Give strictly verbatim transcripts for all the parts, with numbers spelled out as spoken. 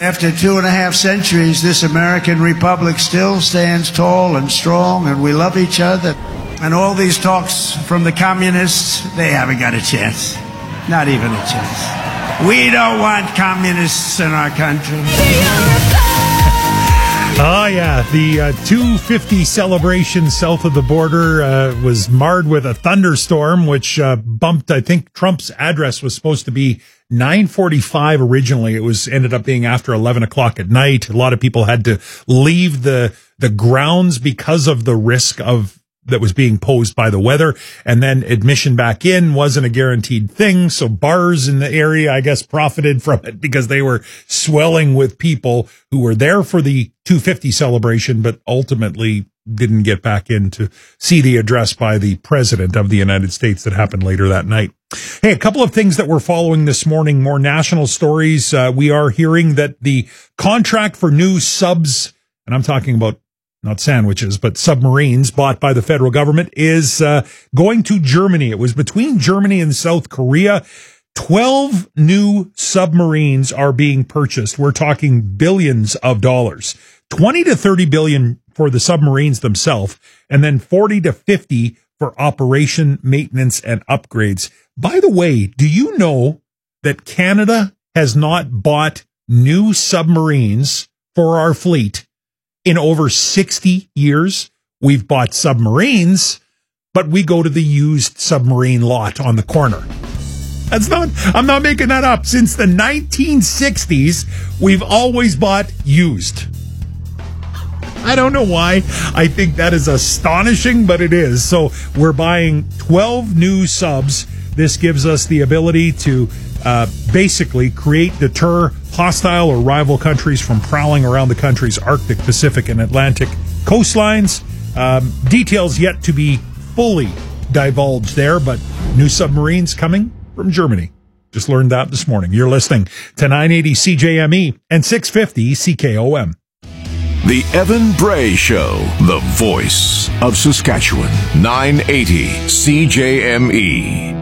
After two and a half centuries, this American republic still stands tall and strong, and we love each other. And all these talks from the communists, they haven't got a chance. Not even a chance. We don't want communists in our country. Oh, yeah. The uh, two fifty celebration south of the border uh, was marred with a thunderstorm, which uh, bumped, I think Trump's address was supposed to be nine forty-five originally. It was ended up being after eleven o'clock at night. A lot of people had to leave the the grounds because of the risk of that was being posed by the weather. And then admission back in wasn't a guaranteed thing. So bars in the area, I guess, profited from it because they were swelling with people who were there for the two fifty celebration, but ultimately didn't get back in to see the address by the president of the United States that happened later that night. Hey, a couple of things that we're following this morning, more national stories. Uh, we are hearing that the contract for new subs, and I'm talking about not sandwiches, but submarines bought by the federal government is uh, going to Germany. It was between Germany and South Korea. twelve new submarines are being purchased. We're talking billions of dollars, twenty to thirty billion for the submarines themselves, and then forty to fifty for operation, maintenance, and upgrades. By the way, do you know that Canada has not bought new submarines for our fleet in over sixty years? We've bought submarines, but we go to the used submarine lot on the corner. That's not, I'm not making that up. Since the nineteen sixties, we've always bought used. I don't know why. I think that is astonishing, but it is. So we're buying twelve new subs. This gives us the ability to uh, basically create, deter hostile or rival countries from prowling around the country's Arctic, Pacific, and Atlantic coastlines. Um, details yet to be fully divulged there, but new submarines coming from Germany. Just learned that this morning. You're listening to nine eighty C J M E and six fifty C K O M. The Evan Bray Show, the voice of Saskatchewan. nine eighty C J M E.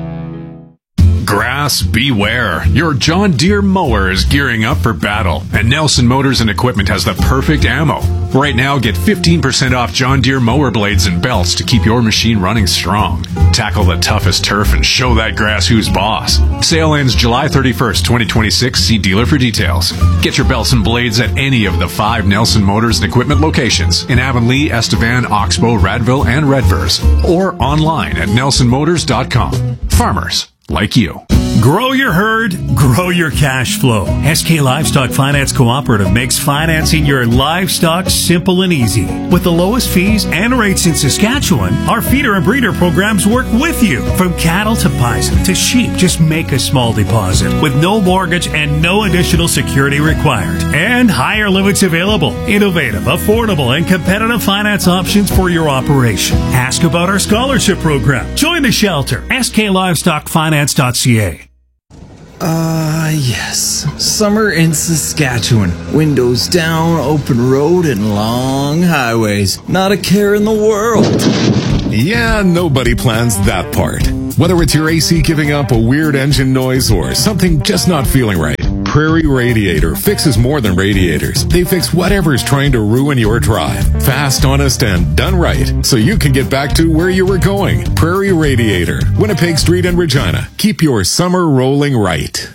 Grass, beware. Your John Deere mower is gearing up for battle, and Nelson Motors and Equipment has the perfect ammo. Right now, get fifteen percent off John Deere mower blades and belts to keep your machine running strong. Tackle the toughest turf and show that grass who's boss. Sale ends July thirty-first, twenty twenty-six. See dealer for details. Get your belts and blades at any of the five Nelson Motors and Equipment locations in Avonlea, Estevan, Oxbow, Radville, and Redvers, or online at nelson motors dot com. Farmers like you. Grow your herd, grow your cash flow. S K Livestock Finance Cooperative makes financing your livestock simple and easy. With the lowest fees and rates in Saskatchewan, our feeder and breeder programs work with you. From cattle to bison to sheep, just make a small deposit with no mortgage and no additional security required. And higher limits available. Innovative, affordable, and competitive finance options for your operation. Ask about our scholarship program. Join the shelter. S K Livestock Finance dot C A. Ah, uh, yes. Summer in Saskatchewan. Windows down, open road, and long highways. Not a care in the world. Yeah, nobody plans that part. Whether it's your A C giving up a weird engine noise or something just not feeling right, Prairie Radiator fixes more than radiators. They fix whatever's trying to ruin your drive. Fast, honest, and done right, so you can get back to where you were going. Prairie Radiator, Winnipeg Street and Regina. Keep your summer rolling right.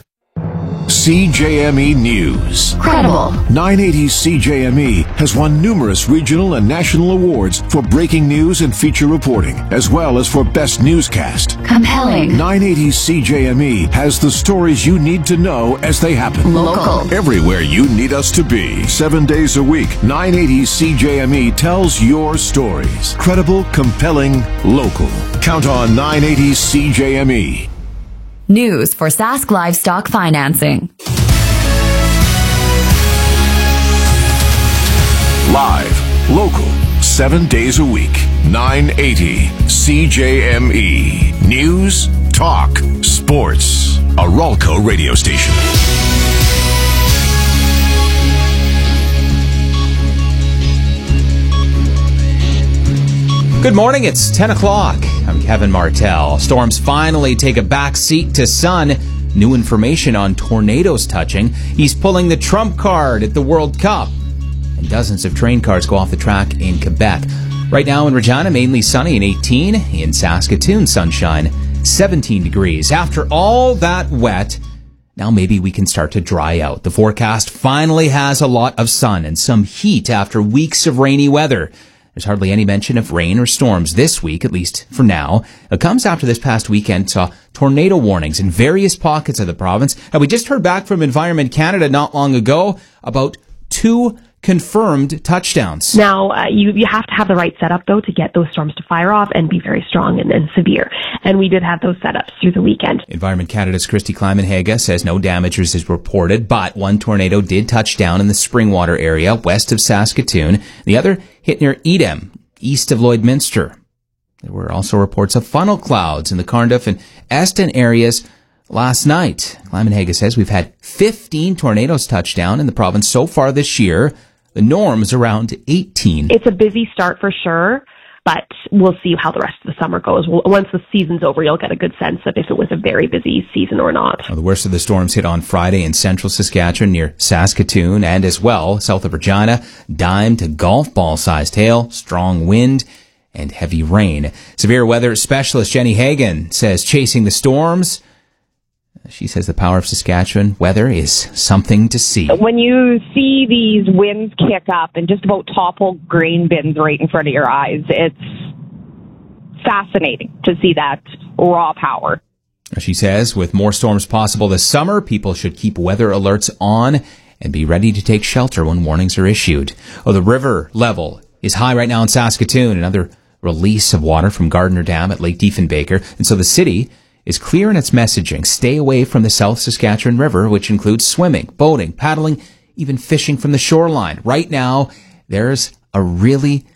C J M E News. Credible. nine eighty C J M E has won numerous regional and national awards for breaking news and feature reporting, as well as for best newscast. Compelling. nine eighty C J M E has the stories you need to know as they happen. Local. Everywhere you need us to be. Seven days a week, nine eighty C J M E tells your stories. Credible, compelling, local. Count on nine eighty C J M E. News for Sask Livestock Financing. Live, local, seven days a week. nine eighty C J M E. News, talk, sports. A Ralco radio station. Good morning, it's ten o'clock. I'm Kevin Martell. Storms finally take a back seat to sun. new information on tornadoes touching. He's pulling the Trump card at the World Cup. And dozens of train cars go off the track in Quebec. Right now in Regina, mainly sunny and eighteen. In Saskatoon, sunshine, seventeen degrees. After all that wet, now maybe we can start to dry out. The forecast finally has a lot of sun and some heat after weeks of rainy weather. There's hardly any mention of rain or storms this week, at least for now. It comes after this past weekend saw tornado warnings in various pockets of the province. And we just heard back from Environment Canada not long ago about two confirmed touchdowns. Now, uh, you, you have to have the right setup, though, to get those storms to fire off and be very strong and, and severe. And we did have those setups through the weekend. Environment Canada's Christy Kleiman-Haga says no damages is reported, but one tornado did touch down in the Springwater area west of Saskatoon. The other hit near Edam, east of Lloydminster. There were also reports of funnel clouds in the Cardiff and Eston areas last night. Kleiman-Haga says we've had fifteen tornadoes touch down in the province so far this year. The norm is around eighteen. It's a busy start for sure, but we'll see how the rest of the summer goes. Well, once the season's over, you'll get a good sense of if it was a very busy season or not. Well, the worst of the storms hit on Friday in central Saskatchewan near Saskatoon and as well south of Regina. Dime to golf ball-sized hail, strong wind, and heavy rain. Severe weather specialist Jenny Hagan says chasing the storms. She says the power of Saskatchewan weather is something to see. When you see these winds kick up and just about topple grain bins right in front of your eyes, it's fascinating to see that raw power. She says with more storms possible this summer, people should keep weather alerts on and be ready to take shelter when warnings are issued. Oh, the river level is high right now in Saskatoon. Another release of water from Gardner Dam at Lake Diefenbaker. And so the city is clear in its messaging. Stay away from the South Saskatchewan River, which includes swimming, boating, paddling, even fishing from the shoreline. Right now, there's a really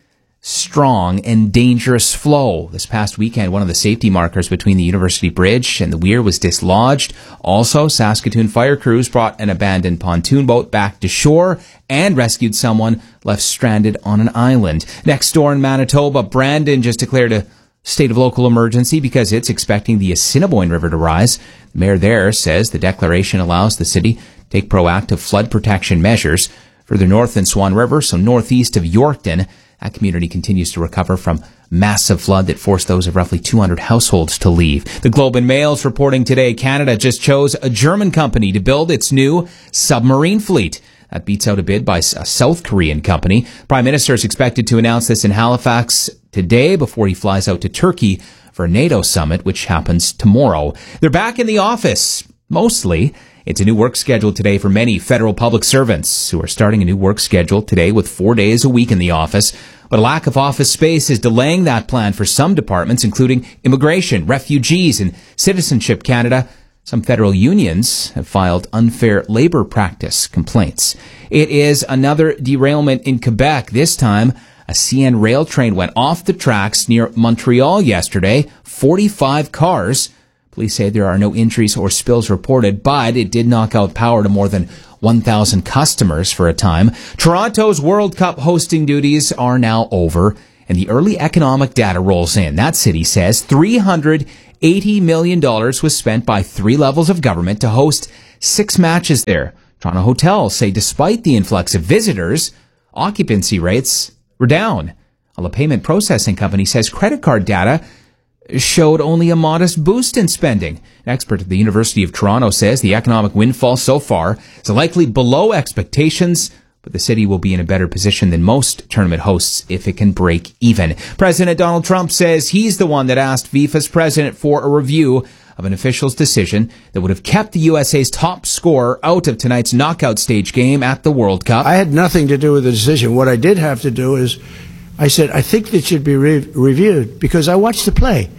strong and dangerous flow. This past weekend, one of the safety markers between the University Bridge and the Weir was dislodged. Also, Saskatoon fire crews brought an abandoned pontoon boat back to shore and rescued someone left stranded on an island. Next door in Manitoba, Brandon just declared a state of local emergency because it's expecting the Assiniboine River to rise. The mayor there says the declaration allows the city to take proactive flood protection measures. Further north in Swan River, so northeast of Yorkton, that community continues to recover from massive flood that forced those of roughly two hundred households to leave. The Globe and Mail's reporting today Canada just chose a German company to build its new submarine fleet. That beats out a bid by a South Korean company. Prime Minister is expected to announce this in Halifax today before he flies out to Turkey for a NATO summit, which happens tomorrow. They're back in the office, mostly. It's a new work schedule today for many federal public servants who are starting a new work schedule today with four days a week in the office. But a lack of office space is delaying that plan for some departments, including Immigration, Refugees, and Citizenship Canada. Some federal unions have filed unfair labor practice complaints. It is another derailment in Quebec. This time, a C N rail train went off the tracks near Montreal yesterday. forty-five cars. Police say there are no injuries or spills reported, but it did knock out power to more than one thousand customers for a time. Toronto's World Cup hosting duties are now over, and the early economic data rolls in. That city says three hundred eighty million dollars was spent by three levels of government to host six matches there. Toronto hotels say despite the influx of visitors, occupancy rates were down. While a payment processing company says credit card data showed only a modest boost in spending. An expert at the University of Toronto says the economic windfall so far is likely below expectations, but the city will be in a better position than most tournament hosts if it can break even. President Donald Trump says he's the one that asked FIFA's president for a review of an official's decision that would have kept the U S A's top scorer out of tonight's knockout stage game at the World Cup. I had nothing to do with the decision. What I did have to do is I said, I think that should be re- reviewed because I watched the play.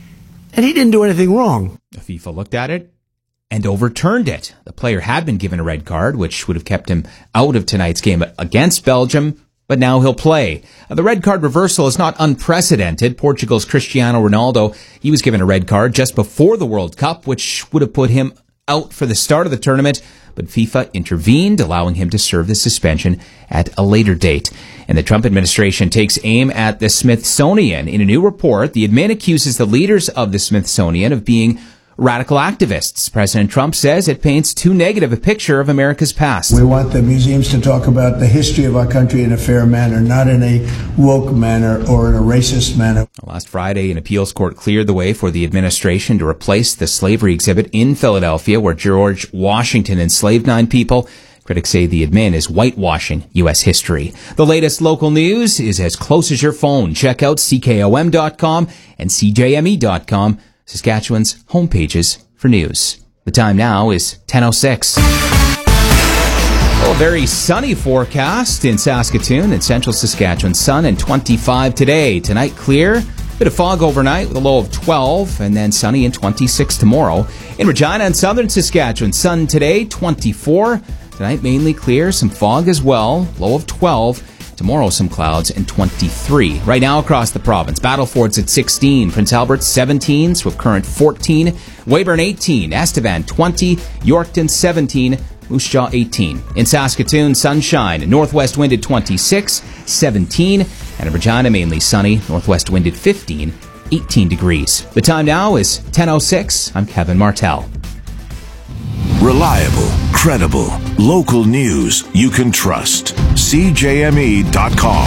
And he didn't do anything wrong. FIFA looked at it and overturned it. The player had been given a red card, which would have kept him out of tonight's game against Belgium, but now he'll play. The red card reversal is not unprecedented. Portugal's Cristiano Ronaldo, he was given a red card just before the World Cup, which would have put him out for the start of the tournament, but FIFA intervened, allowing him to serve the suspension at a later date. And the Trump administration takes aim at the Smithsonian. In a new report, the admin accuses the leaders of the Smithsonian of being radical activists. President Trump says it paints too negative a picture of America's past. We want the museums to talk about the history of our country in a fair manner, not in a woke manner or in a racist manner. Last Friday, an appeals court cleared the way for the administration to replace the slavery exhibit in Philadelphia where George Washington enslaved nine people. Critics say the admin is whitewashing U S history. The latest local news is as close as your phone. Check out C K O M dot com and C J M E dot com, Saskatchewan's homepages for news. The time now is ten oh six. Oh, very sunny forecast in Saskatoon and central Saskatchewan. Sun and twenty-five today. Tonight clear. Bit of fog overnight with a low of twelve, and then sunny and twenty-six tomorrow. In Regina and southern Saskatchewan, sun today, twenty-four. Tonight mainly clear, some fog as well, low of twelve. Tomorrow some clouds and twenty-three. Right now across the province, Battleford's at sixteen, Prince Albert seventeen, Swift Current fourteen, Weyburn eighteen, Estevan twenty, Yorkton seventeen, Moose Jaw eighteen. In Saskatoon, sunshine, northwest wind at twenty-six, seventeen, and in Regina mainly sunny, northwest wind at fifteen, eighteen degrees. The time now is ten oh six. I'm Kevin Martell. Reliable, credible, local news you can trust. C J M E dot com.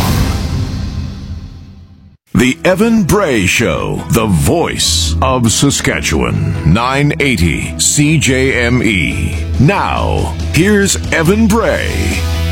The Evan Bray Show, the voice of Saskatchewan. nine eighty C J M E. Now, here's Evan Bray.